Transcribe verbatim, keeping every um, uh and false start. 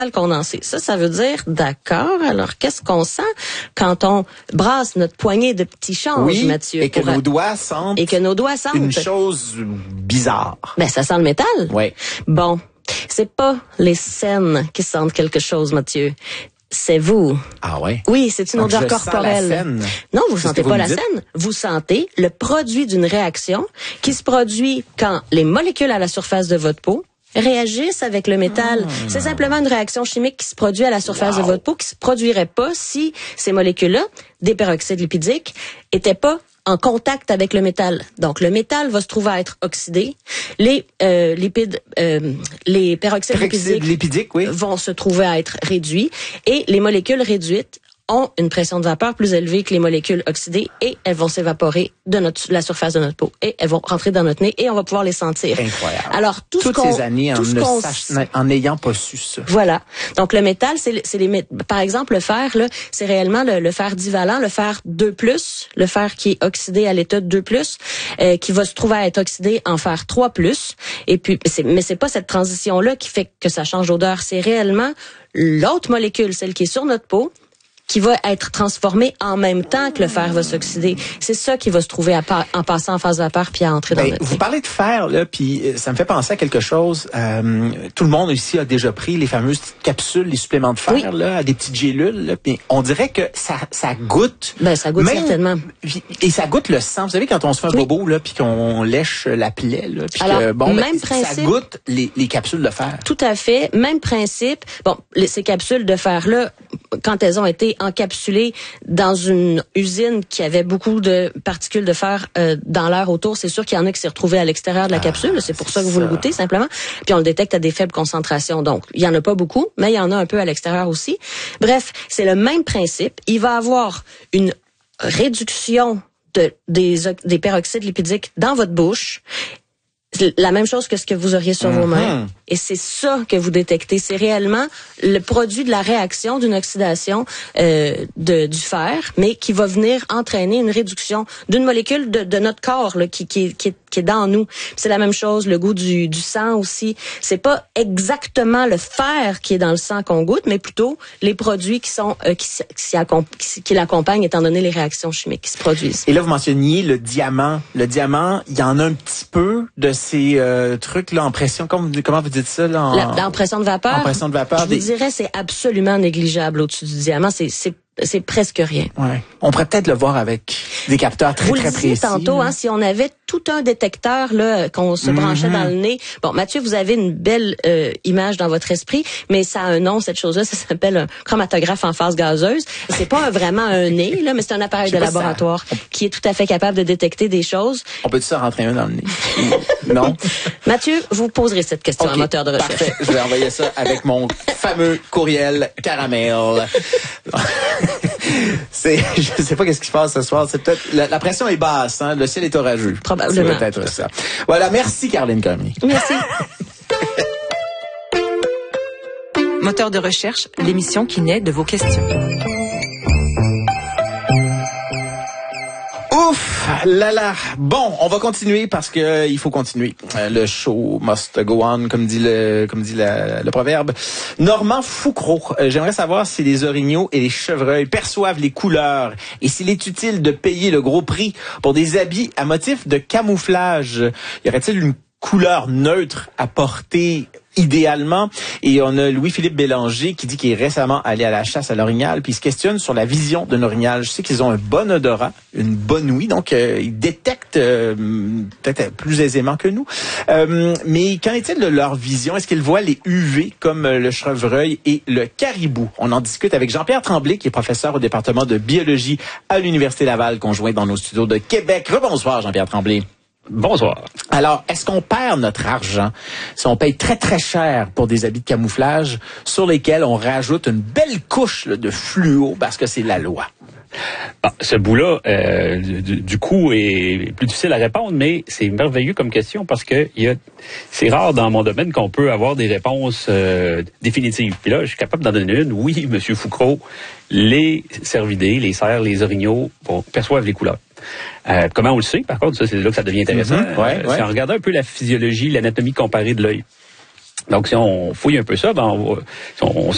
condensé. Ça, ça veut dire, d'accord, alors qu'est-ce qu'on sent quand on brasse notre poignée de petits changes, oui, Mathieu? et que pour, nos doigts sentent et que nos doigts sentent une chose bizarre. Ben, ça sent le métal. Oui. Bon, c'est pas les scènes qui sentent quelque chose, Mathieu. C'est vous. Ah ouais? Oui, c'est une Donc, odeur je sens corporelle. la scène. Non, vous C'est sentez ce que pas vous la me dites? scène. Vous sentez le produit d'une réaction qui se produit quand les molécules à la surface de votre peau réagissent avec le métal. Mmh. C'est simplement une réaction chimique qui se produit à la surface Wow. de votre peau qui se produirait pas si ces molécules-là, des peroxydes lipidiques, étaient pas en contact avec le métal. Donc, le métal va se trouver à être oxydé. Les euh, lipides, euh, les peroxydes Peroxyde lipidiques lipidique, oui. vont se trouver à être réduits. Et les molécules réduites ont une pression de vapeur plus élevée que les molécules oxydées et elles vont s'évaporer de notre, la surface de notre peau et elles vont rentrer dans notre nez et on va pouvoir les sentir. Incroyable. Alors, tout Toutes ce qu'on, ces années en, tout ce ne qu'on, sache- en n'ayant pas su ça. Voilà. Donc, le métal, c'est, c'est les, par exemple, le fer, là, c'est réellement le, le fer divalent, le fer deux plus, le fer qui est oxydé à l'état de deux plus, euh, qui va se trouver à être oxydé en fer trois plus. Et puis, c'est, mais c'est pas cette transition-là qui fait que ça change d'odeur. C'est réellement l'autre molécule, celle qui est sur notre peau, qui va être transformé en même temps que le fer va s'oxyder. C'est ça qui va se trouver à pa- en passant en phase vapeur puis à entrer dans Ben, notre vous nez. parlez de fer, là, puis ça me fait penser à quelque chose. Euh, tout le monde ici a déjà pris les fameuses petites capsules, les suppléments de fer, Oui. là, à des petites gélules. Là, puis on dirait que ça, ça goûte. Ben, ça goûte même- certainement. Et ça goûte le sang. Vous savez, quand on se fait un Oui. bobo, là, puis qu'on lèche la plaie, là, puis Alors, que, bon, même ben, ça principe. goûte les, les capsules de fer. Tout à fait. Même principe. Bon, les, ces capsules de fer-là, quand elles ont été encapsulées dans une usine qui avait beaucoup de particules de fer euh, dans l'air autour, c'est sûr qu'il y en a qui s'est retrouvé à l'extérieur de la Ah, capsule. C'est pour c'est ça que vous ça. le goûtez, simplement. Puis on le détecte à des faibles concentrations. Donc, il y en a pas beaucoup, mais il y en a un peu à l'extérieur aussi. Bref, c'est le même principe. Il va avoir une réduction de, des, ox- des peroxydes lipidiques dans votre bouche. C'est la même chose que ce que vous auriez sur vos mains. Et c'est ça que vous détectez. C'est réellement le produit de la réaction d'une oxydation euh, de, du fer, mais qui va venir entraîner une réduction d'une molécule de, de notre corps là, qui, qui, qui, est, qui est dans nous. C'est la même chose, le goût du, du sang aussi. C'est pas exactement le fer qui est dans le sang qu'on goûte, mais plutôt les produits qui sont euh, qui, qui, accom- qui, qui l'accompagnent, étant donné les réactions chimiques qui se produisent. Et là, vous mentionniez le diamant. Le diamant, il y en a un petit peu de ces euh, trucs là en pression. Comment, comment vous dites ça là en, La, en pression de vapeur. en pression de vapeur. Je des... vous dirais, c'est absolument négligeable au-dessus du diamant. C'est, c'est, c'est presque rien. Ouais. On pourrait peut-être le voir avec des capteurs très, Vous très le disiez précis. tantôt, là. hein, si on avait tout un détecteur là qu'on se branchait Mm-hmm. dans le nez. Bon, Mathieu, vous avez une belle euh, image dans votre esprit, mais ça a un nom, cette chose-là. Ça s'appelle un chromatographe en phase gazeuse. C'est pas un- vraiment un nez, là, mais c'est un appareil Je sais de pas si ça- laboratoire qui est tout à fait capable de détecter des choses. On peut-tu se rentrer un dans le nez? Non? Mathieu, vous poserez cette question à Ok, un moteur de recherche. Parfait. Je vais envoyer ça avec mon fameux courriel caramel. C'est, je sais pas qu'est-ce qui se passe ce soir. C'est peut-être, la, la pression est basse, hein. Le ciel est orageux. Probablement. C'est peut-être ça. Voilà. Merci, Caroline Cormier. Merci. Moteur de recherche, l'émission qui naît de vos questions. Ouf, là là. Bon, on va continuer parce que euh, il faut continuer. Euh, le show must go on, comme dit le, comme dit la- le proverbe. Normand Foucreau, euh, j'aimerais savoir si les orignaux et les chevreuils perçoivent les couleurs et s'il est utile de payer le gros prix pour des habits à motif de camouflage. Y aurait-il une couleur neutre à porter idéalement? Et on a Louis-Philippe Bélanger qui dit qu'il est récemment allé à la chasse à l'orignal, puis il se questionne sur la vision d'un orignal. Je sais qu'ils ont un bon odorat, une bonne ouïe, donc euh, ils détectent euh, peut-être plus aisément que nous. Euh, mais qu'en est-il de leur vision? Est-ce qu'ils voient les U V comme euh, le chevreuil et le caribou? On en discute avec Jean-Pierre Tremblay, qui est professeur au département de biologie à l'Université Laval, conjoint dans nos studios de Québec. Rebonsoir, Jean-Pierre Tremblay. Bonsoir. Alors, est-ce qu'on perd notre argent si on paye très, très cher pour des habits de camouflage sur lesquels on rajoute une belle couche là, de fluo parce que c'est la loi? Ah, ce bout-là, euh, du, du coup, est plus difficile à répondre, mais c'est merveilleux comme question parce que il y a, c'est rare dans mon domaine qu'on peut avoir des réponses euh, définitives. Puis là, je suis capable d'en donner une. Oui, Monsieur Foucreau, les cervidés, les cerfs, les orignaux bon, perçoivent les couleurs. Euh, comment on le sait? Par contre, ça, c'est là que ça devient intéressant. Mm-hmm. Ouais, euh, ouais. C'est en regardant un peu la physiologie, l'anatomie comparée de l'œil. Donc, si on fouille un peu ça, ben on, va, on,